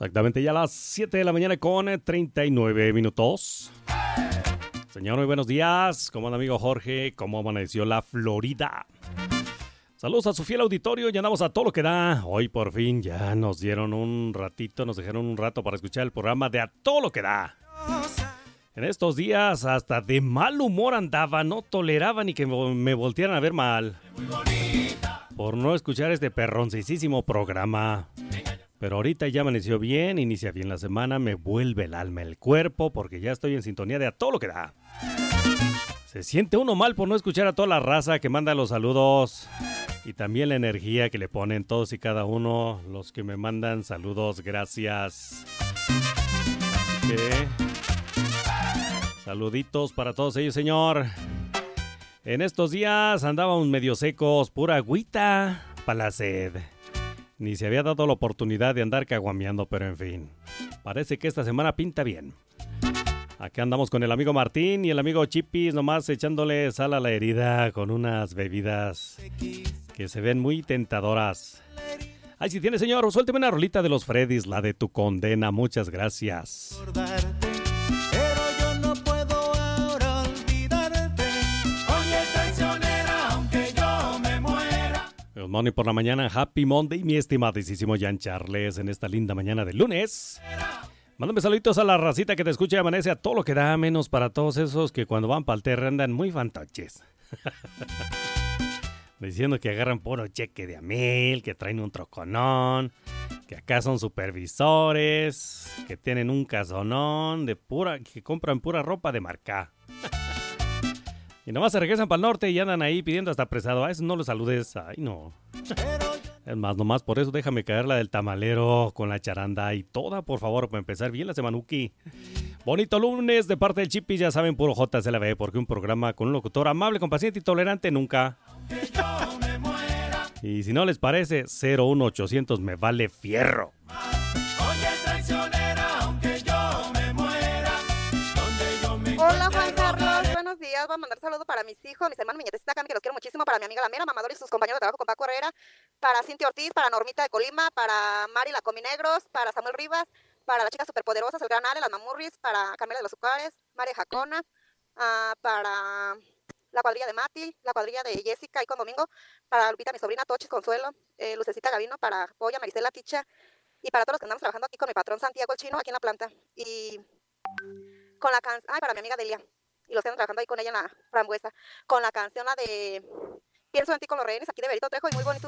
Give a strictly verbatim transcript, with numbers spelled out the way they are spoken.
Exactamente, ya a las siete de la mañana con treinta y nueve minutos. Señor, muy buenos días. ¿Cómo anda, amigo Jorge? ¿Cómo amaneció la Florida? Saludos a su fiel auditorio, ya andamos a todo lo que da. Hoy por fin ya nos dieron un ratito, nos dejaron un rato para escuchar el programa de A Todo Lo Que Da. En estos días hasta de mal humor andaba, no toleraba ni que me voltearan a ver mal. Por no escuchar este perroncísimo programa. Pero ahorita ya amaneció bien, inicia bien la semana, me vuelve el alma, el cuerpo, porque ya estoy en sintonía de A Todo Lo Que Da. Se siente uno mal por no escuchar a toda la raza que manda los saludos y también la energía que le ponen todos y cada uno, los que me mandan saludos, gracias. Así que, saluditos para todos ellos, señor. En estos días andábamos medio secos, pura agüita para la sed. Ni se había dado la oportunidad de andar caguameando, pero en fin, parece que esta semana pinta bien. Aquí andamos con el amigo Martín y el amigo Chipis, nomás echándole sal a la herida con unas bebidas que se ven muy tentadoras. Ay, si tiene, señor, suélteme una rolita de los Freddys, la de Tu Condena, muchas gracias. Pero yo no puedo ahora olvidarte. Oye, traicionera, aunque yo me muera. Good morning por la mañana, Happy Monday, mi estimadísimo Jan Charles, en esta linda mañana de lunes. Mándame saluditos a la racita que te escucha y amanece a todo lo que da, menos para todos esos que cuando van para el terreno andan muy fantoches. Diciendo que agarran puro cheque de a mil, que traen un troconón, que acá son supervisores, que tienen un casonón de pura, que compran pura ropa de marca. Y nomás se regresan para el norte y andan ahí pidiendo hasta presado. A esos no los saludes, ay no. Es más, nomás por eso déjame caer la del tamalero con la charanda y toda, por favor, para empezar bien la semanuki. Bonito lunes de parte del Chipi, ya saben, puro J C L B, porque un programa con un locutor amable, compaciente y tolerante nunca. Y si no les parece, cero uno ochocientos me vale fierro. Oye, traicionera, aunque yo me muera. Donde yo me Hola, Juan Carlos, buenos días. Voy a mandar saludos para mis hijos, mis hermanos, mi nietecita Cami, que los quiero muchísimo, para mi amiga La Mera, Mamador y sus compañeros de trabajo con Paco Herrera, para Cintia Ortiz, para Normita de Colima, para Mari la Cominegros, para Samuel Rivas, para las chicas superpoderosas, el Gran Ale, las Mamurris, para Camila de los Zucares, María Jacona, uh, para la cuadrilla de Mati, la cuadrilla de Jessica y con Domingo, para Lupita, mi sobrina Tochis Consuelo, eh, Lucecita Gavino, para Polla, Marisela Ticha, y para todos los que andamos trabajando aquí con mi patrón Santiago el Chino, aquí en la planta. Y con la canción, ay, para mi amiga Delia, y los que andan trabajando ahí con ella en la frambuesa, con la canción la de Pienso en ti con los rehenes, aquí de Berito Trejo, y muy bonito.